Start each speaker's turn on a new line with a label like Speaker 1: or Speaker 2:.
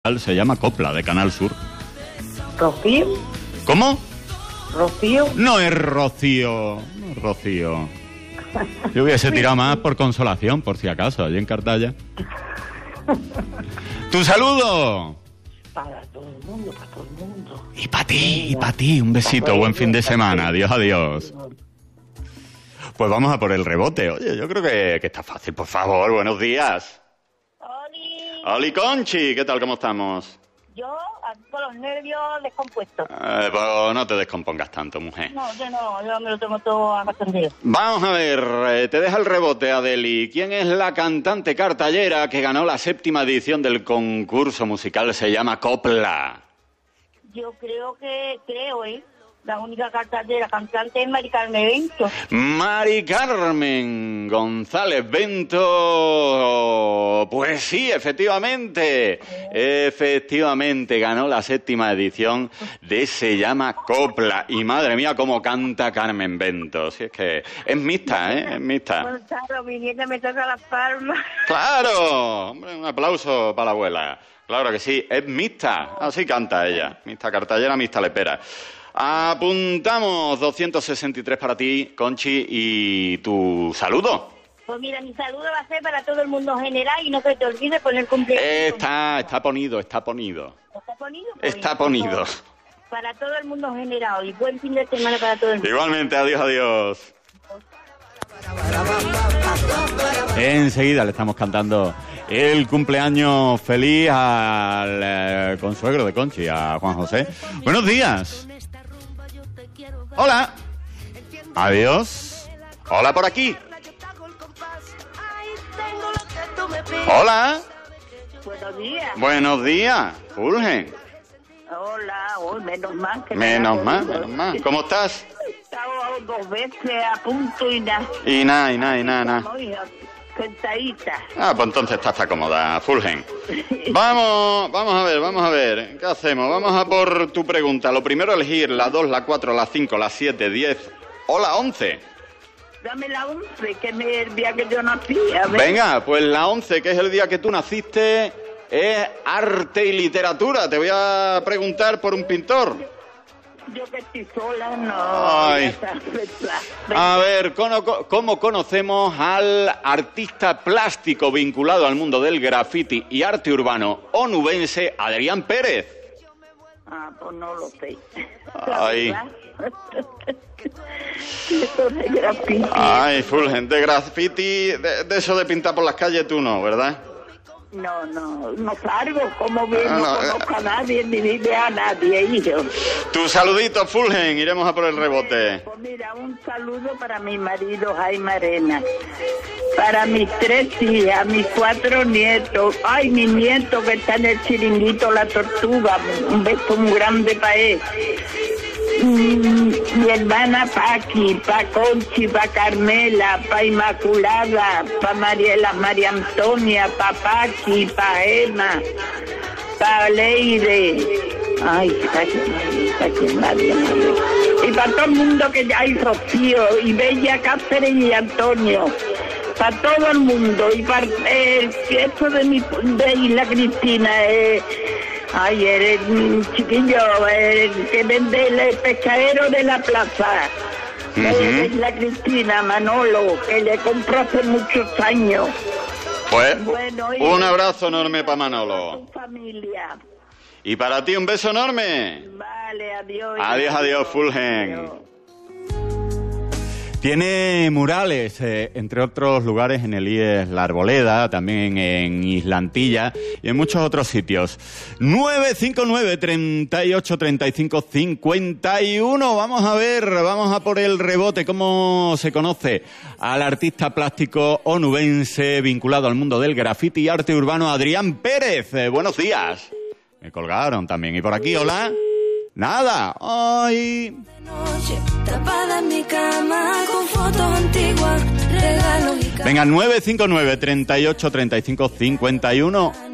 Speaker 1: musical se llama Copla, de Canal Sur.
Speaker 2: ¿Rocío?
Speaker 1: ¿Cómo?
Speaker 2: ¿Rocío?
Speaker 1: No es Rocío, no es Rocío. Yo hubiese tirado más por Consolación, por si acaso, allí en Cartaya. ¡Tu saludo!
Speaker 2: Para todo el mundo, para todo el mundo.
Speaker 1: Y para ti, un besito, buen fin de semana, adiós, adiós. Pues vamos a por el rebote. Oye, yo creo que está fácil, por favor, buenos días.
Speaker 2: ¡Oli!
Speaker 1: Oli Conchi, ¿qué tal, cómo estamos?
Speaker 2: Yo, con los nervios descompuestos.
Speaker 1: Pues no te descompongas tanto, mujer.
Speaker 2: No, yo me lo tengo todo acostumbrado.
Speaker 1: Vamos a ver, te deja el rebote, Adeli. ¿Quién es la cantante cartallera que ganó la 7ª edición del concurso musical? Se llama Copla.
Speaker 2: Yo creo, la única cartallera cantante es Mari Carmen Bento.
Speaker 1: Mari Carmen González Bento. Pues sí, efectivamente ganó la 7ª edición de Se llama Copla. Y madre mía, cómo canta Carmen Bento. Si es que es mixta, es mixta.
Speaker 2: Bueno, claro, mi nieta me toca las palmas.
Speaker 1: ¡Claro! Hombre, un aplauso para la abuela. Claro que sí, es mixta. Así canta ella. Mixta cartallera, mixta lepera. Apuntamos 263 para ti, Conchi, y tu saludo.
Speaker 2: Pues mira, mi saludo va a ser para todo el mundo general y no se te olvide poner cumpleaños.
Speaker 1: Está ponido.
Speaker 2: ¿Está ponido?
Speaker 1: Está ponido.
Speaker 2: Para todo el mundo general y buen fin de semana para todo el mundo.
Speaker 1: Igualmente, adiós, adiós. Enseguida le estamos cantando el cumpleaños feliz al consuegro de Conchi, a Juan José. Buenos días. Hola. Adiós. Hola por aquí. Hola.
Speaker 2: Buenos días.
Speaker 1: Buenos días, Fulgen.
Speaker 2: Hola, menos mal.
Speaker 1: Menos mal. ¿Cómo estás?
Speaker 2: He estado 2 veces a punto y nada.
Speaker 1: Y nada.
Speaker 2: Sentadita.
Speaker 1: Pues entonces estás cómoda, Fulgen. Vamos a ver. ¿Qué hacemos? Vamos a por tu pregunta. Lo primero, elegir la 2, la 4, la 5, la 7, 10 o la 11.
Speaker 2: Dame la 11, que es el día que yo nací.
Speaker 1: Venga, pues la 11, que es el día que tú naciste, es arte y literatura. Te voy a preguntar por un pintor.
Speaker 2: Yo que estoy sola, no.
Speaker 1: Ay. A ver, ¿cómo conocemos al artista plástico vinculado al mundo del graffiti y arte urbano onubense, Adrián Pérez?
Speaker 2: Pues no lo sé.
Speaker 1: Ay.
Speaker 2: Eso de graffiti.
Speaker 1: Ay, Fulgen, de graffiti, de eso de pintar por las calles tú no, ¿verdad?
Speaker 2: No salgo, como bien, no conozco a nadie, ni vive a nadie, hijo.
Speaker 1: Tu saludito, Fulgen, iremos a por el rebote.
Speaker 2: Pues mira, un saludo para mi marido Jaime Arena, para mis 3 hijas, mis 4 nietos, mi nieto que está en el chiringuito La Tortuga, un beso muy grande para él. Mi hermana Paqui, pa Conchi, pa Carmela, pa Inmaculada, pa María Antonia, pa Paqui, pa Emma, pa Leire. Nadie. Y para todo el mundo que hay, Rocío, y Bella, Cáceres y Antonio. Para todo el mundo. Y para esto de Isla Cristina, eres un chiquillo que vende el pescadero de la plaza. Es la Cristina, Manolo, que le compró hace muchos años.
Speaker 1: Pues, bueno, un abrazo enorme para Manolo.
Speaker 2: Familia.
Speaker 1: Y para ti un beso enorme.
Speaker 2: Vale, adiós.
Speaker 1: Adiós, Fulgen. Adiós. Tiene murales, entre otros lugares, en el IES La Arboleda, también en Islantilla y en muchos otros sitios. 959 38 35 51. Vamos a por el rebote. ¿Cómo se conoce al artista plástico onubense vinculado al mundo del graffiti y arte urbano, Adrián Pérez? Buenos días. Me colgaron también. Y por aquí, hola. Nada. Ay.
Speaker 3: Tapada en mi cama con fotos antiguas, regalos y...
Speaker 1: Venga, 959 38 35 51.